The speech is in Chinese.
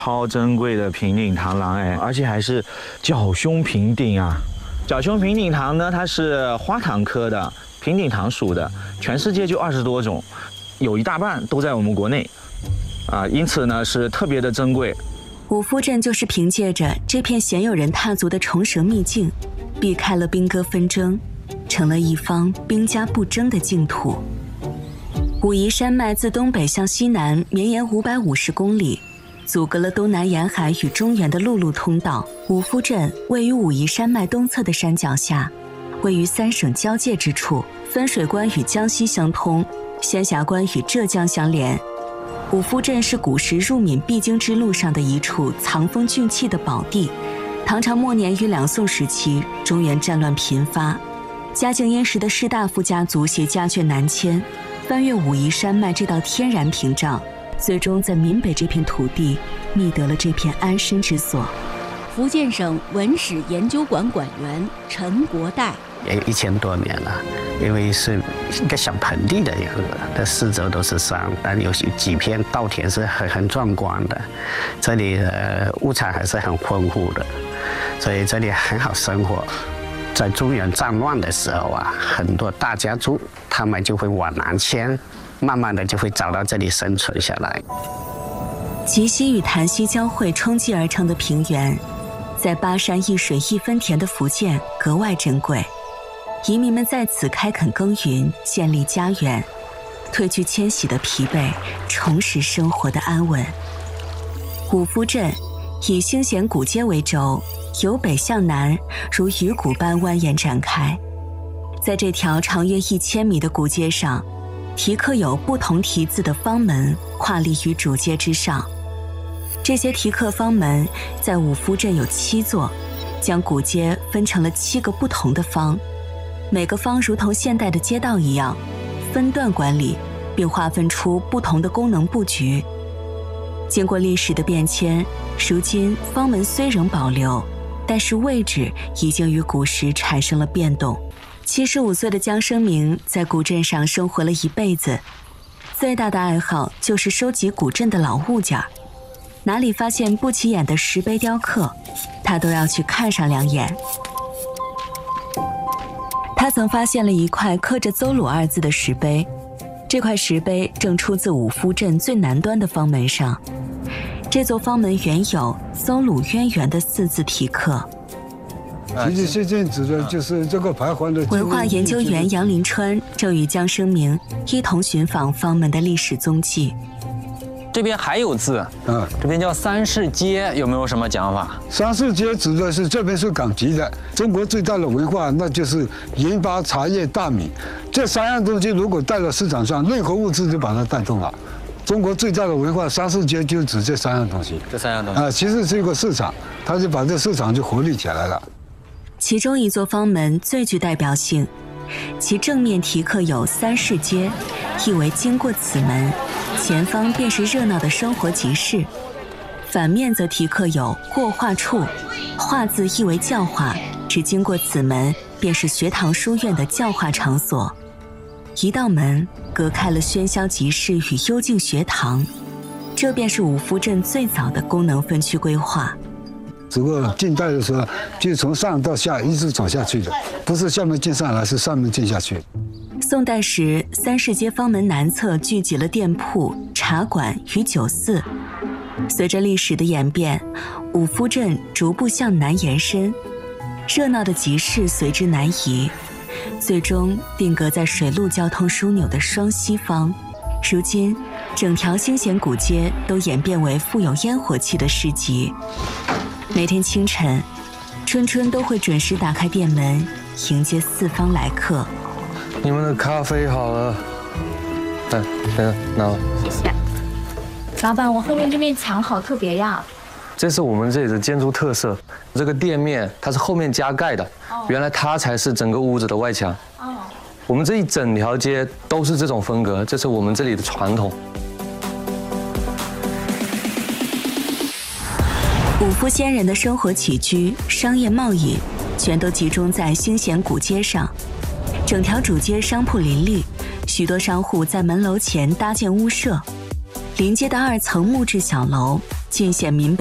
超珍贵的平顶螳螂哎，而且还是角胸平顶啊！角胸平顶螳呢，它是花螳科的平顶螳属的，全世界就20多种，有一大半都在我们国内，因此呢是特别的珍贵。 五夫镇就是凭借着这片鲜有人踏足的虫蛇秘境，避开了兵戈纷争，成了一方兵家不争的净土。武夷山脉自东北向西南绵延550公里，阻隔了东南沿海与中原的陆路通道。五夫镇位于武夷山脉东侧的山脚下，位于3省交界之处，分水关与江西相通，仙霞关与浙江相连。五夫镇是古时入闽必经之路上的一处藏风峻气的宝地。唐朝末年与两宋时期，中原战乱频发，嘉靖殷实的士大夫家族携家眷南迁，翻越武夷山脉这道天然屏障，最终在闽北这片土地觅得了这片安身之所。 福建省文史研究馆馆员陈国代， 也有1000多年了，因为是一个小盆地的一个，它四周都是山，但有几片稻田是很壮观的。这里物产还是很丰富的，所以这里很好生活。在中原战乱的时候很多大家族他们就会往南迁，慢慢的就会找到这里生存下来。 极西与潭西交汇冲击而成的平原，在巴山一水一分田的福建格外珍贵。移民们在此开垦耕耘，建立家园，褪去迁徙的疲惫，重拾生活的安稳。五夫镇以兴贤古街为轴，由北向南如鱼骨般蜿蜒展开。在这条长约1000米的古街上，题刻有不同题字的方门跨立于主街之上。这些题刻方门在五夫镇有7座，将古街分成了7个不同的方，每个方如同现代的街道一样分段管理，并划分出不同的功能布局。经过历史的变迁，如今方门虽仍保留，但是位置已经与古时产生了变动。75岁的江生明在古镇上生活了一辈子，最大的爱好就是收集古镇的老物件，哪里发现不起眼的石碑雕刻，他都要去看上2眼。他曾发现了一块刻着邹鲁2字的石碑，这块石碑正出自五夫镇最南端的方门上。这座方门原有邹鲁渊源的4字题刻。 其实现在指的就是这个牌坊的。 文化研究员杨林川正与江生明一同寻访方门的历史踪迹。 这边还有字，这边叫三市街，有没有什么讲法？ 三市街指的是这边是港籍的，中国最大的文化那就是盐巴、茶叶、大米，这3样东西如果带到市场上，任何物质就把它带动了。中国最大的文化，三市街就指这3样东西。 这3样东西其实是一个市场，它就把这市场就活力起来了。 其中一座方门最具代表性，其正面题刻有三市街，意为经过此门，前方便是热闹的生活集市；反面则题刻有过化处，化字意为教化，指经过此门便是学堂书院的教化场所。一道门隔开了喧嚣集市与幽静学堂，这便是五夫镇最早的功能分区规划。 只不过近代的时候，就从上到下一直走下去的，不是下面进上来，是上面进下去。 宋代时，三市街方门南侧聚集了店铺、茶馆与酒肆。随着历史的演变，五夫镇逐步向南延伸，热闹的集市随之南移，最终定格在水陆交通枢纽的双溪方。如今，整条兴贤古街都演变为富有烟火气的市集。每天清晨，春春都会准时打开店门，迎接四方来客。 你们的咖啡好了，等等，拿了。 谢谢。老板，我后面这面墙好特别呀。 这是我们这里的建筑特色。这个店面它是后面加盖的，原来它才是整个屋子的外墙。我们这一整条街都是这种风格，这是我们这里的传统。 五夫先人的生活起居、商业贸易，全都集中在兴贤古街上。整条主街商铺林立，许多商户在门楼前搭建屋舍。临街的2层木质小楼， 尽显闽北